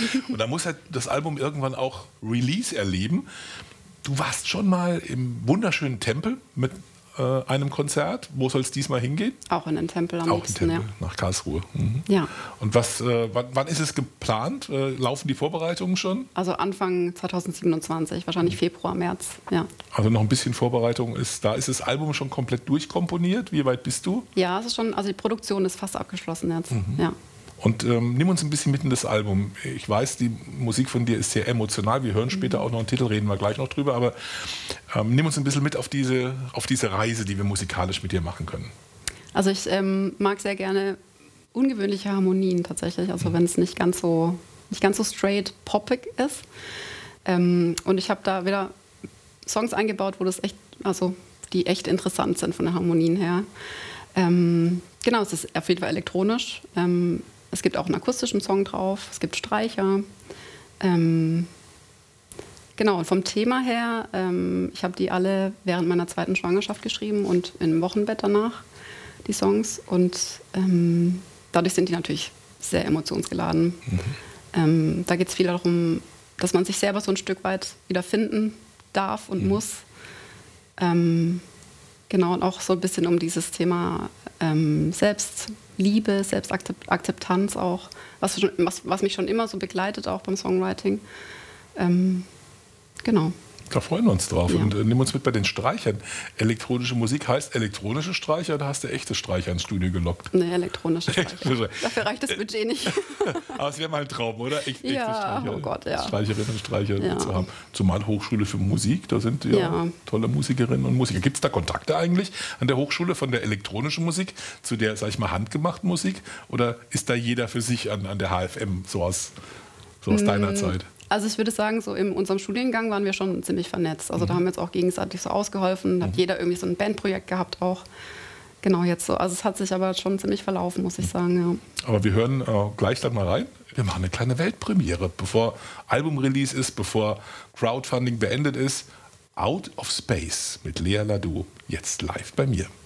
Und da muss halt das Album irgendwann auch Release erleben. Du warst schon mal im wunderschönen Tempel mit einem Konzert. Wo soll es diesmal hingehen? Auch in den Tempel am liebsten, Tempel, nach Karlsruhe. Mhm. Ja. Und wann ist es geplant? Laufen die Vorbereitungen schon? Also Anfang 2027, wahrscheinlich Februar, März. Ja. Also noch ein bisschen Vorbereitung ist da. Ist das Album schon komplett durchkomponiert? Wie weit bist du? Ja, es ist schon, also die Produktion ist fast abgeschlossen jetzt. Ja. Und nimm uns ein bisschen mit in das Album. Ich weiß, die Musik von dir ist sehr emotional. Wir hören später auch noch einen Titel, reden wir gleich noch drüber. Aber nimm uns ein bisschen mit auf diese Reise, die wir musikalisch mit dir machen können. Also ich mag sehr gerne ungewöhnliche Harmonien tatsächlich. Also wenn es nicht ganz so straight poppig ist. Und ich habe da wieder Songs eingebaut, die echt interessant sind von den Harmonien her. Genau, es ist auf jeden Fall elektronisch. Es gibt auch einen akustischen Song drauf, es gibt Streicher. Genau, und vom Thema her, ich habe die alle während meiner zweiten Schwangerschaft geschrieben und im Wochenbett danach, die Songs. Und dadurch sind die natürlich sehr emotionsgeladen. Da geht es viel darum, dass man sich selber so ein Stück weit wieder finden darf und muss. Genau, und auch so ein bisschen um dieses Thema Selbstliebe, Selbstakzeptanz auch, was mich schon immer so begleitet, auch beim Songwriting. Genau. Da freuen wir uns drauf. Ja. Und nimm uns mit bei den Streichern. Elektronische Musik heißt elektronische Streicher, oder hast du echte Streicher ins Studio gelockt? Nee, elektronische Streicher. Dafür reicht das Budget nicht. Aber es wäre mal ein Traum, oder? Echte Streicher, oh Gott, ja. Streicherinnen und Streicher Ja. zu haben. Zumal Hochschule für Musik, da sind ja tolle Musikerinnen und Musiker. Gibt es da Kontakte eigentlich an der Hochschule von der elektronischen Musik zu der, sag ich mal, handgemachten Musik? Oder ist da jeder für sich an der HFM, so aus deiner Zeit? Also ich würde sagen, so in unserem Studiengang waren wir schon ziemlich vernetzt. Also da haben wir uns auch gegenseitig so ausgeholfen. Da hat jeder irgendwie so ein Bandprojekt gehabt auch. Genau, jetzt so. Also es hat sich aber schon ziemlich verlaufen, muss ich sagen, ja. Aber wir hören gleich dann mal rein. Wir machen eine kleine Weltpremiere, bevor Albumrelease ist, bevor Crowdfunding beendet ist. Out of Space mit Lea Ladou, jetzt live bei mir.